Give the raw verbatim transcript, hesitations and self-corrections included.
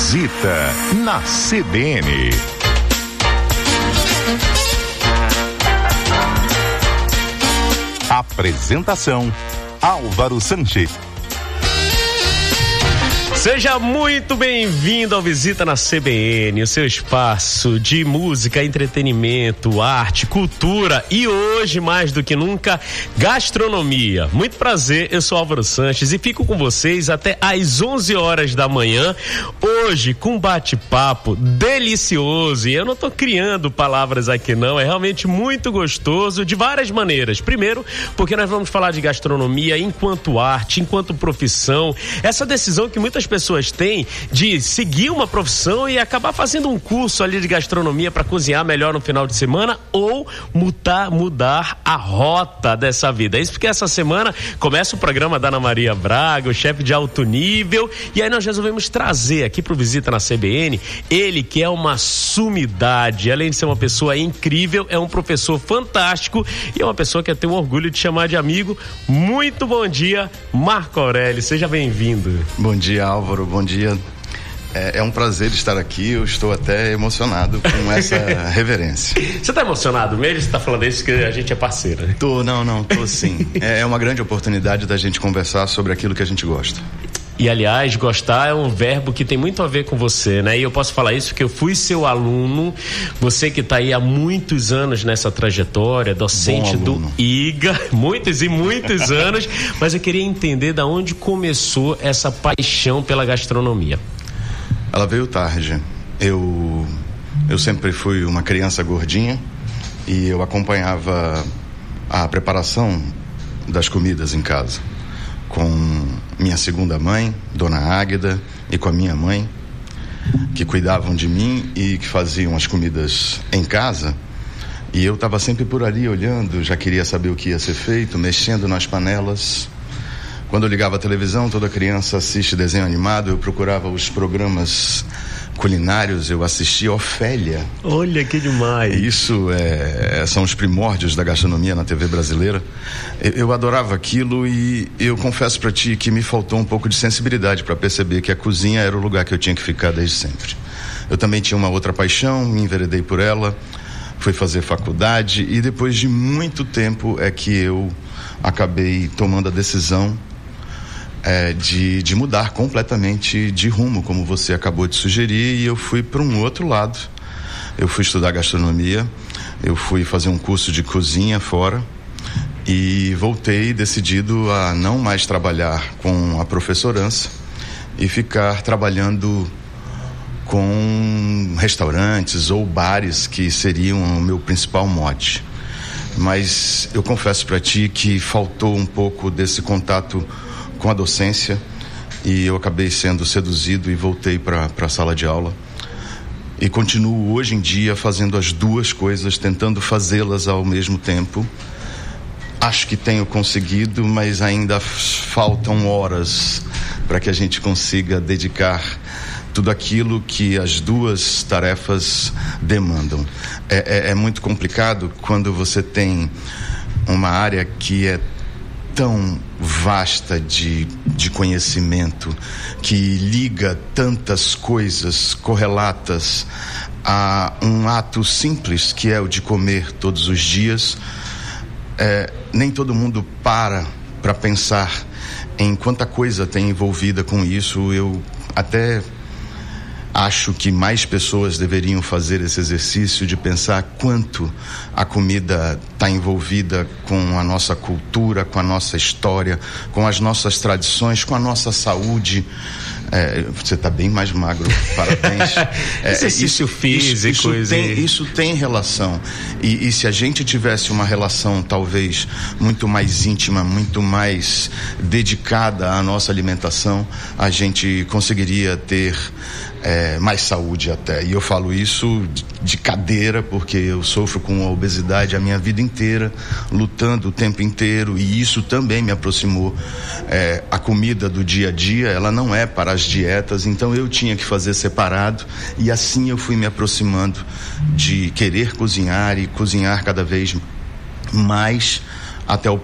Visita na C B N. Apresentação: Álvaro Sanches. Seja muito bem-vindo ao Visita na C B N, o seu espaço de música, entretenimento, arte, cultura e hoje, mais do que nunca, gastronomia. Muito prazer, eu sou Álvaro Sanches e fico com vocês até às onze horas da manhã, hoje com um bate-papo delicioso. E eu não tô criando palavras aqui não, é realmente muito gostoso de várias maneiras. Primeiro, porque nós vamos falar de gastronomia enquanto arte, enquanto profissão, essa decisão que muitas pessoas têm de seguir uma profissão e acabar fazendo um curso ali de gastronomia para cozinhar melhor no final de semana ou mudar, mudar a rota dessa vida. É isso porque essa semana começa o programa da Ana Maria Braga, o chefe de alto nível, e aí nós resolvemos trazer aqui pro Visita na C B N ele que é uma sumidade, além de ser uma pessoa incrível, é um professor fantástico e é uma pessoa que eu tenho orgulho de chamar de amigo. Muito bom dia, Marco Aurélio, seja bem-vindo. Bom dia, Álvaro, bom dia. É, é um prazer estar aqui, eu estou até emocionado com essa reverência. Você está emocionado mesmo? Você está falando isso que a gente é parceiro? Né? Tô, não, não, tô sim. É, é uma grande oportunidade da gente conversar sobre aquilo que a gente gosta. E, aliás, gostar é um verbo que tem muito a ver com você, né? E eu posso falar isso porque eu fui seu aluno, você que está aí há muitos anos nessa trajetória, docente do I G A, muitos e muitos anos, mas eu queria entender de onde começou essa paixão pela gastronomia. Ela veio tarde. Eu, eu sempre fui uma criança gordinha e eu acompanhava a preparação das comidas em casa com minha segunda mãe, Dona Águeda, e com a minha mãe, que cuidavam de mim e que faziam as comidas em casa. E eu estava sempre por ali olhando, já queria saber o que ia ser feito, mexendo nas panelas. Quando eu ligava a televisão, toda criança assiste desenho animado, eu procurava os programas culinários, eu assistia Ofélia. Olha que demais! Isso é, são os primórdios da gastronomia na T V brasileira. Eu, eu adorava aquilo e eu confesso para ti que me faltou um pouco de sensibilidade para perceber que a cozinha era o lugar que eu tinha que ficar desde sempre. Eu também tinha uma outra paixão, me enveredei por ela, fui fazer faculdade e depois de muito tempo é que eu acabei tomando a decisão É, de, de mudar completamente de rumo, como você acabou de sugerir, e eu fui para um outro lado. Eu fui estudar gastronomia, eu fui fazer um curso de cozinha fora e voltei decidido a não mais trabalhar com a professorança e ficar trabalhando com restaurantes ou bares, que seriam o meu principal mote. Mas eu confesso para ti que faltou um pouco desse contato com a docência e eu acabei sendo seduzido e voltei para a sala de aula e continuo hoje em dia fazendo as duas coisas, tentando fazê-las ao mesmo tempo. Acho que tenho conseguido, mas ainda faltam horas para que a gente consiga dedicar tudo aquilo que as duas tarefas demandam. É, é, é muito complicado quando você tem uma área que é tão vasta de, de conhecimento, que liga tantas coisas correlatas a um ato simples que é o de comer todos os dias. É, nem todo mundo para para pensar em quanta coisa tem envolvida com isso. Eu até acho que mais pessoas deveriam fazer esse exercício de pensar quanto a comida está envolvida com a nossa cultura, com a nossa história, com as nossas tradições, com a nossa saúde. É, você está bem mais magro, parabéns. É, exercício isso, físico. Isso, isso, tem, isso tem relação. E, e se a gente tivesse uma relação talvez muito mais íntima, muito mais dedicada à nossa alimentação, a gente conseguiria ter É, mais saúde até. E eu falo isso de, de cadeira, porque eu sofro com a obesidade a minha vida inteira, lutando o tempo inteiro, e isso também me aproximou. É, a comida do dia a dia, ela não é para as dietas, então eu tinha que fazer separado, e assim eu fui me aproximando de querer cozinhar e cozinhar cada vez mais, até o